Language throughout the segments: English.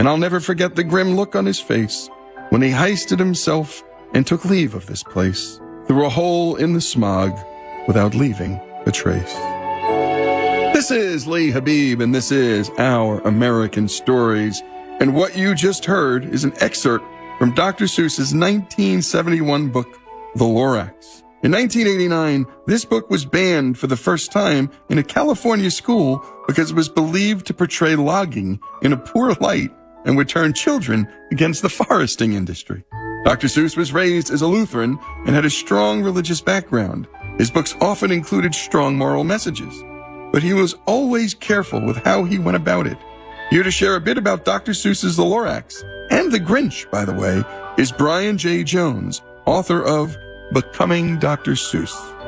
and I'll never forget the grim look on his face when he hoisted himself and took leave of this place through a hole in the smog without leaving a trace. This is Lee Habib, and this is Our American Stories. And what you just heard is an excerpt from Dr. Seuss's 1971 book, The Lorax. In 1989, this book was banned for the first time in a California school because it was believed to portray logging in a poor light and would turn children against the foresting industry. Dr. Seuss was raised as a Lutheran and had a strong religious background. His books often included strong moral messages, but he was always careful with how he went about it. Here to share a bit about Dr. Seuss's The Lorax, and The Grinch, by the way, is Brian J. Jones, author of Becoming Dr. Seuss.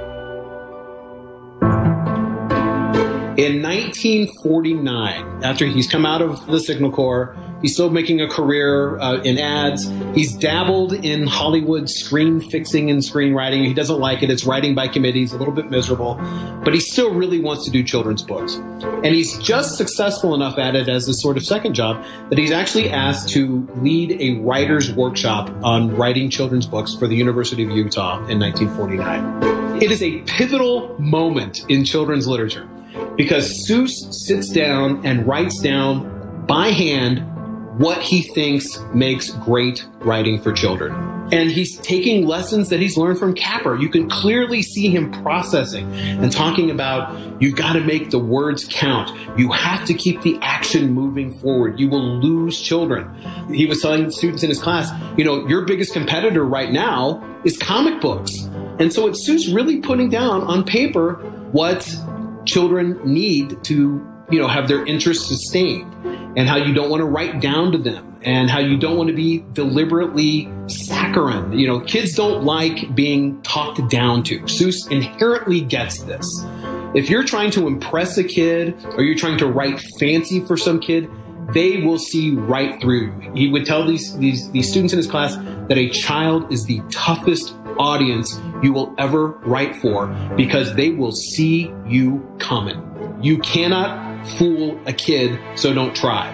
In 1949, after he's come out of the Signal Corps, he's still making a career in ads. He's dabbled in Hollywood screen fixing and screenwriting. He doesn't like it. It's writing by committee. He's a little bit miserable, but he still really wants to do children's books. And he's just successful enough at it as a sort of second job that he's actually asked to lead a writer's workshop on writing children's books for the University of Utah in 1949. It is a pivotal moment in children's literature because Seuss sits down and writes down by hand what he thinks makes great writing for children. And he's taking lessons that he's learned from Capper. You can clearly see him processing and talking about, you've got to make the words count. You have to keep the action moving forward. You will lose children. He was telling students in his class, your biggest competitor right now is comic books. And so it's Seuss really putting down on paper what children need to, have their interests sustained, and how you don't want to write down to them, and how you don't want to be deliberately saccharine. Kids don't like being talked down to. Seuss inherently gets this. If you're trying to impress a kid, or you're trying to write fancy for some kid, they will see right through you. He would tell these students in his class that a child is the toughest audience you will ever write for because they will see you coming. You cannot fool a kid, so don't try.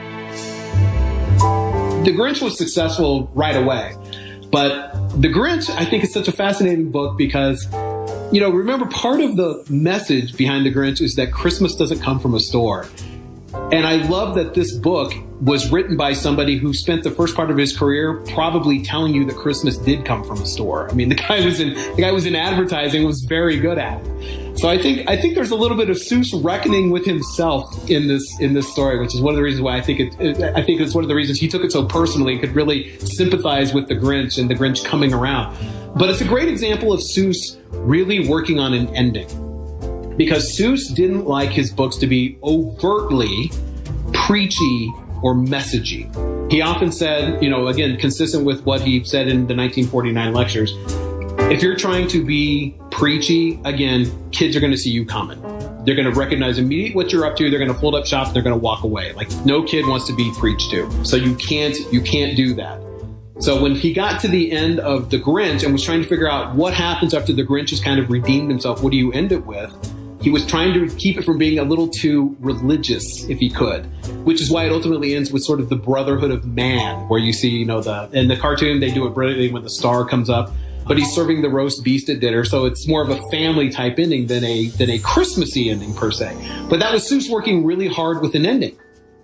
The Grinch was successful right away, but The Grinch, I think, is such a fascinating book because, remember, part of the message behind The Grinch is that Christmas doesn't come from a store. And I love that this book was written by somebody who spent the first part of his career probably telling you that Christmas did come from a store. I mean, the guy was in advertising, was very good at it. So I think there's a little bit of Seuss reckoning with himself in this story, which is one of the reasons why I think it's one of the reasons he took it so personally, could really sympathize with the Grinch and the Grinch coming around. But it's a great example of Seuss really working on an ending. Because Seuss didn't like his books to be overtly preachy or messagey. He often said, again, consistent with what he said in the 1949 lectures, if you're trying to be preachy, again, kids are going to see you coming. They're going to recognize immediately what you're up to. They're going to fold up shop. They're going to walk away. Like, no kid wants to be preached to. So you can't do that. So when he got to the end of The Grinch and was trying to figure out what happens after the Grinch has kind of redeemed himself, what do you end it with? He was trying to keep it from being a little too religious, if he could, which is why it ultimately ends with sort of the brotherhood of man, where you see, in the cartoon, they do it brilliantly when the star comes up, but he's serving the roast beast at dinner. So it's more of a family type ending than a Christmassy ending per se. But that was Seuss working really hard with an ending.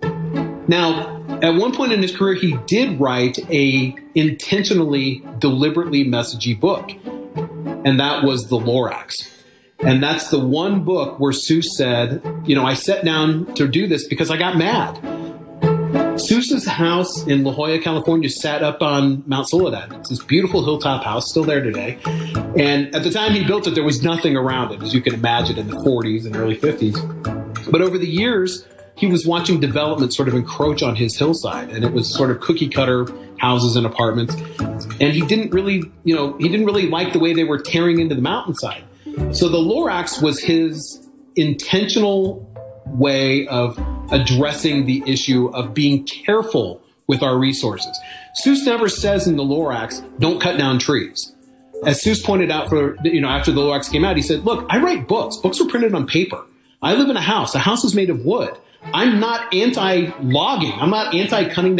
Now, at one point in his career, he did write a intentionally, deliberately messagey book, and that was The Lorax. And that's the one book where Seuss said, I sat down to do this because I got mad. Seuss's house in La Jolla, California, sat up on Mount Soledad. It's this beautiful hilltop house, still there today. And at the time he built it, there was nothing around it, as you can imagine, in the 40s and early 50s. But over the years, he was watching development sort of encroach on his hillside, and it was sort of cookie cutter houses and apartments. And he didn't really like the way they were tearing into the mountainside. So The Lorax was his intentional way of addressing the issue of being careful with our resources. Seuss never says in The Lorax, don't cut down trees. As Seuss pointed out after The Lorax came out, he said, look, I write books. Books are printed on paper. I live in a house. The house is made of wood. I'm not anti-logging. I'm not anti-cutting down